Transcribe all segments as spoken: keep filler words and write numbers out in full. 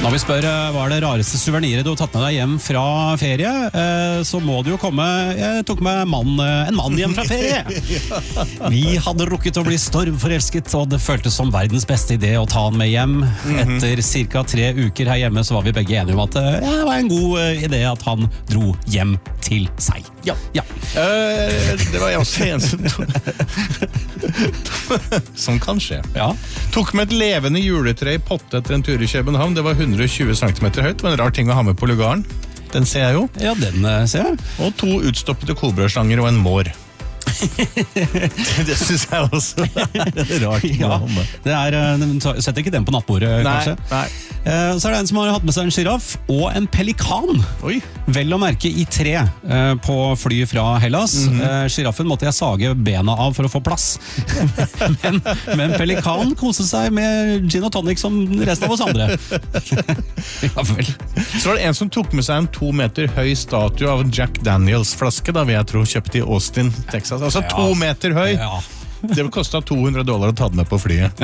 Når vi spør hva er det rareste suveniret du har tatt med deg hjem fra ferie, så må det jo komme, jeg tok med mann, en mann hjem fra ferie. Vi hadde rukket å bli stormforelsket, og det føltes som verdens beste idé å ta han med hjem. Etter cirka tre uker her hjemme så var vi begge enige om at ja, det var en god idé at han dro hjem til seg. Ja, ja. Uh, det var jeg også en som Som kan skje. Ja. Tok med et levende juletre i potte etter en tur i København. Det var hundre og tjue centimeter høyt. Det var en rar ting å ha med på lugaren. Den ser jeg jo. Ja, den ser jeg. Og to utstoppede kobraslanger og en mår. Det synes jeg også er rart. Ja, det er, setter ikke den på nattbordet, nei, kanskje. Nei. Eh, så er det en som har hatt med seg en giraff og en pelikan. Oi. Vel å merke i tre eh, på fly fra Hellas. Mm-hmm. eh, Giraffen måtte jeg sage bena av for å få plass. men, men pelikan koste seg med gin og tonic som resten av oss andre. Ja, vel. Så var det en som tok med seg en to meter høy statue av en Jack Daniels flaske, da vil jeg tro kjøpt i Austin, Texas. Altså ja. To meter høy. Ja. Det vil koste to hundre dollar å ta den med på flyet.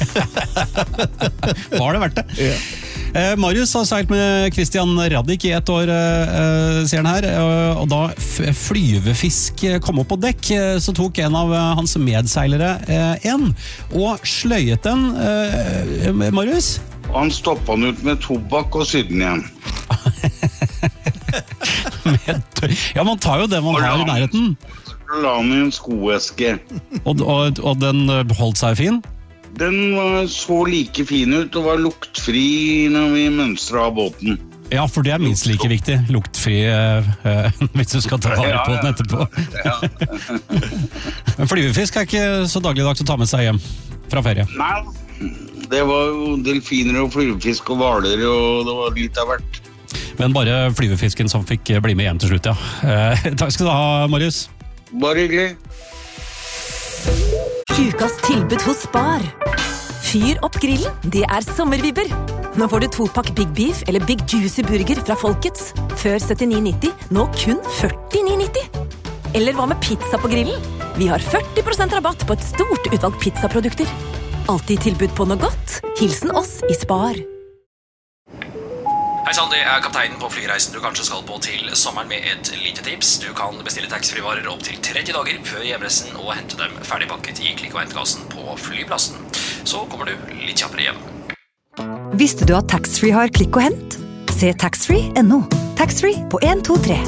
Var det verdt det? Ja. Eh, Marius har seilt med Christian Radich i ett år, eh, sier han her, og da flyvefisk kom opp på dekk, så tok en av hans medseilere eh, en, og sløyet den, eh, Marius? Han stoppet den ut med tobakk og sydde den igjen. Ja, man tar jo det man har i nærheten. La den i en skoeske. Og, og, og den holdt seg fin? Den var så like fin ut og var luktfri når vi mønstret av båten. Ja, for det er minst like viktig. Luktfri uh, uh, hvis du skal ta vare på den etterpå. Ja. Men flyvefisk er ikke så dagligdags å ta med seg hjem fra ferie. Nei, det var jo delfiner og flyvefisk og hvaler, og det var litt av hvert. Men bare flyvefisken som fikk bli med hjem til slutt, ja. Uh, takk skal du ha, Marius. Bare hyggelig. Ukas tilbud hos Spar. Fyr opp grillen, det er sommervibber. Nå får du to pakk Big Beef eller Big Juicy Burger fra Folkets. Før syttini nitti, nå kun førtini nitti. Eller hva med pizza på grillen? Vi har førti prosent rabatt på et stort utvalg pizzaprodukter. Alltid tilbud på noe godt. Hilsen oss i Spar. Hei sann, det er kapteinen på flyreisen du kanskje skal på til sommeren med et lite tips. Du kan bestille taxfree-varer opp til tretti dager før hjemreisen og hente dem ferdigpakket i klikk- og hentekassen på flyplassen. Så kommer du litt kjappere hjem. Visste du at taxfree har klikk og hent? Se taxfree punktum no. Taxfree på en to tre.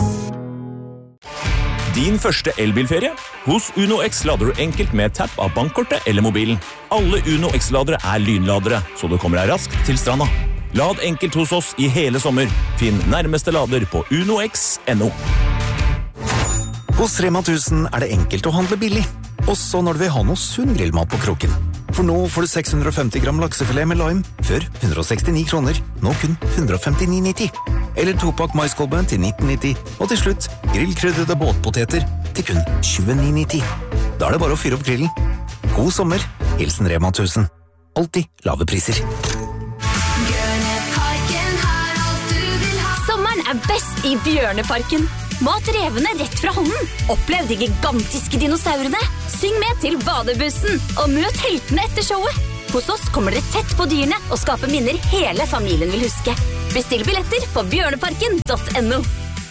Din første elbilferie? Hos Uno X lader du enkelt med tapp av bankkortet eller mobilen. Alle Uno X-ladere er lynladere, så du kommer deg raskt til stranda. Lad enkelt hos oss i hele sommer. Finn nærmeste lader på uno x punktum no. Hos Rema tusen er det enkelt å handle billig. Også når du vil ha noe sunn grillmat på kroken. For nå får du seks hundre og femti gram laksefilet med lime, før hundre og sekstini kroner, nå kun hundre og femtini nitti. Eller topakk maiskolben til nitten nitti, og til slutt grillkrydrede båtpoteter til kun tjueni nitti. Da er det bare å fyre opp grillen. God sommer, hilsen Rema tusen. Alltid lave priser. Sommeren er best i Bjørneparken. Mat revene rett fra hånden. Opplev de gigantiske dinosaurene. Syng med til vadebussen, og møt heltene etter showet. Hos oss kommer dere tett på dyrene og skaper minner hele familien vil huske. Bestill billetter på bjørneparken punktum no.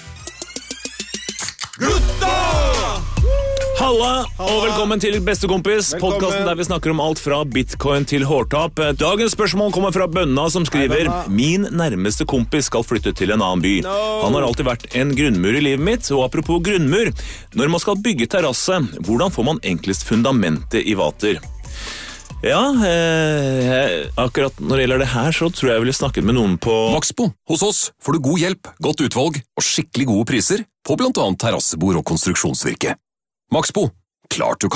Gutta! Halla, og velkommen til Bestekompis, podcasten der vi snakker om alt fra bitcoin til hårtap. Dagens spørsmål kommer fra Bønna som skriver: Min nærmeste kompis skal flytte til en annen by. Han har alltid vært en grunnmur i livet mitt, og apropos grunnmur, når man skal bygge terrasse, hvordan får man enklest fundamentet i vater? Ja, eh, akkurat når det gjelder det her, så tror jeg jeg ville snakket med noen på Maxbo. Hos oss får du god hjelp, godt utvalg og skikkelig gode priser på blant annet terrassebord og konstruksjonsvirke. Maxbo, klart du kan.